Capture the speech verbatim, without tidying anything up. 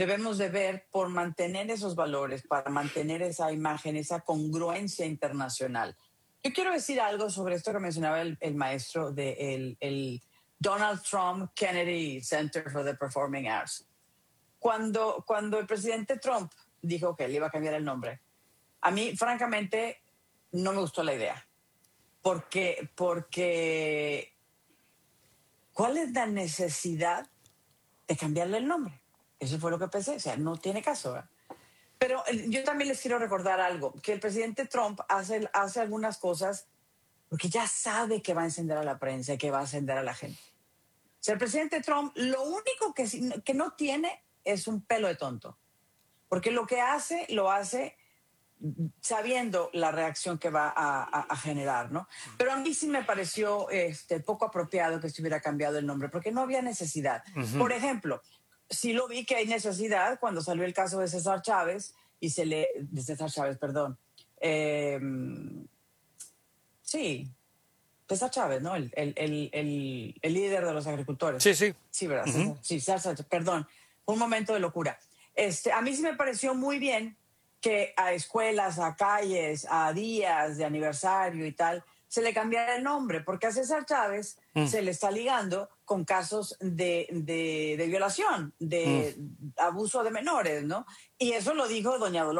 debemos de ver por mantener esos valores, para mantener esa imagen, esa congruencia internacional. Yo quiero decir algo sobre esto que mencionaba el, el maestro del de el, el Donald Trump Kennedy Center for the Performing Arts. Cuando, cuando el presidente Trump dijo que le iba a cambiar el nombre, a mí, francamente, no me gustó la idea. Porque, porque, ¿cuál es la necesidad de cambiarle el nombre? Eso fue lo que pensé. O sea, no tiene caso, ¿verdad? Pero eh, yo también les quiero recordar algo, que el presidente Trump hace, hace algunas cosas porque ya sabe que va a encender a la prensa y que va a encender a la gente. O sea, el presidente Trump lo único que, que no tiene es un pelo de tonto. Porque lo que hace, lo hace sabiendo la reacción que va a, a, a generar, ¿no? Pero a mí sí me pareció este, poco apropiado que se hubiera cambiado el nombre, porque no había necesidad. Uh-huh. Por ejemplo, sí lo vi que hay necesidad cuando salió el caso de César Chávez, y se le... de César Chávez, perdón. Eh, sí, César Chávez, ¿no? El, el, el, el, el líder de los agricultores. Sí, sí. Sí, ¿verdad? Uh-huh. César, sí, César, perdón. Un momento de locura. Este, a mí sí me pareció muy bien que a escuelas, a calles, a días de aniversario y tal, se le cambiara el nombre, porque a César Chávez mm. se le está ligando con casos de, de, de violación, de mm. abuso de menores, ¿no? Y eso lo dijo doña Dolores